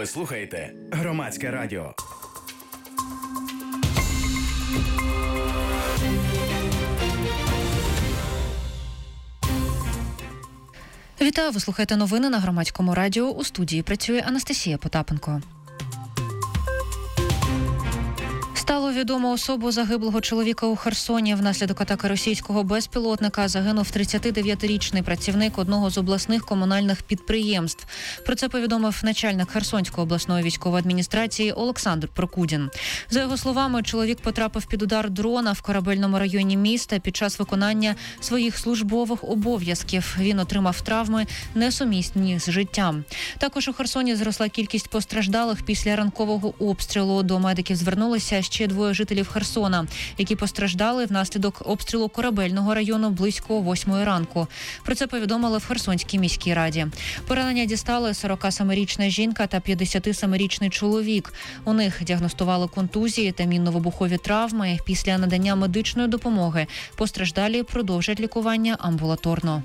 Ви слухаєте Громадське радіо. Вітаю, ви слухаєте новини на Громадському радіо. У студії працює Анастасія Потапенко. Стало відомо особу загиблого чоловіка у Херсоні. Внаслідок атаки російського безпілотника загинув 39-річний працівник одного з обласних комунальних підприємств. Про це повідомив начальник Херсонської обласної військової адміністрації Олександр Прокудін. За його словами, чоловік потрапив під удар дрона в корабельному районі міста під час виконання своїх службових обов'язків. Він отримав травми, несумісні з життям. Також у Херсоні зросла кількість постраждалих після ранкового обстрілу. До медиків звернулися ще двоє жителів Херсона, які постраждали внаслідок обстрілу корабельного району близько 8 ранку. Про це повідомили в Херсонській міській раді. Поранення дістали 47-річна жінка та 57-річний чоловік. У них діагностували контузії та мінно-вибухові травми. Після надання медичної допомоги постраждалі продовжать лікування амбулаторно.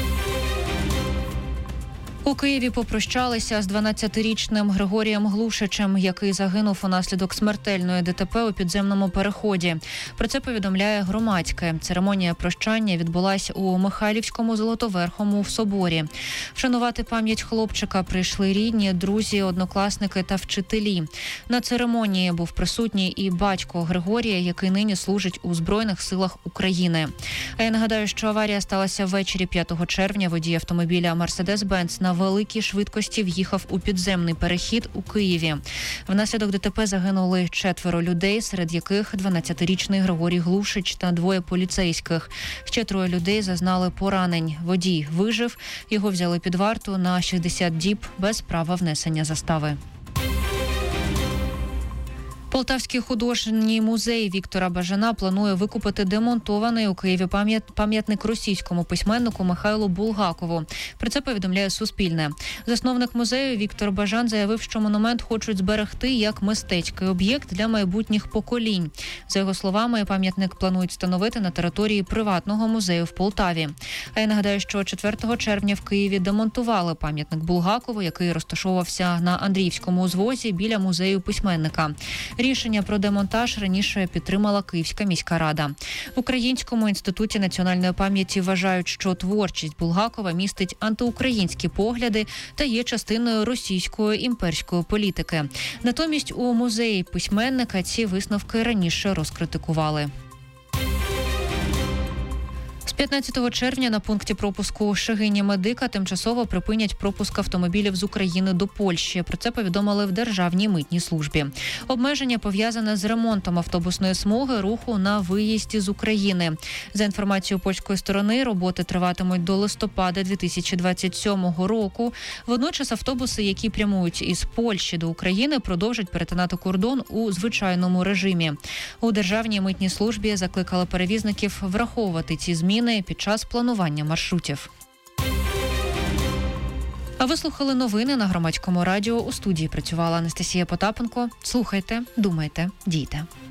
У Києві попрощалися з 12-річним Григорієм Глушичем, який загинув унаслідок смертельної ДТП у підземному переході. Про це повідомляє Громадське. Церемонія прощання відбулась у Михайлівському Золотоверхому в соборі. Вшанувати пам'ять хлопчика прийшли рідні, друзі, однокласники та вчителі. На церемонії був присутній і батько Григорія, який нині служить у Збройних силах України. А я нагадаю, що аварія сталася ввечері 5 червня. Водій автомобіля «Мерседес-Бенц» на великій швидкості в'їхав у підземний перехід у Києві. Внаслідок ДТП загинули 4 людей, серед яких 12-річний Григорій Глушич та 2 поліцейських. Ще 3 людей зазнали поранень. Водій вижив, його взяли під варту на 60 діб без права внесення застави. Полтавський художній музей Віктора Бажана планує викупити демонтований у Києві пам'ятник російському письменнику Михайлу Булгакову. Про це повідомляє Суспільне. Засновник музею Віктор Бажан заявив, що монумент хочуть зберегти як мистецький об'єкт для майбутніх поколінь. За його словами, пам'ятник планують встановити на території приватного музею в Полтаві. А я нагадаю, що 4 червня в Києві демонтували пам'ятник Булгакову, який розташовувався на Андріївському узвозі біля музею письменника. Рішення про демонтаж раніше підтримала Київська міська рада. В Українському інституті національної пам'яті вважають, що творчість Булгакова містить антиукраїнські погляди та є частиною російської імперської політики. Натомість у музеї письменника ці висновки раніше розкритикували. З 15 червня на пункті пропуску Шегині-Медика тимчасово припинять пропуск автомобілів з України до Польщі. Про це повідомили в Державній митній службі. Обмеження пов'язане з ремонтом автобусної смуги руху на виїзді з України. За інформацією польської сторони, роботи триватимуть до листопада 2027 року. Водночас автобуси, які прямують із Польщі до України, продовжать перетинати кордон у звичайному режимі. У Державній митній службі закликали перевізників враховувати ці зміни під час планування маршрутів. А ви слухали новини на Громадському радіо. У студії працювала Анастасія Потапенко. Слухайте, думайте, дійте.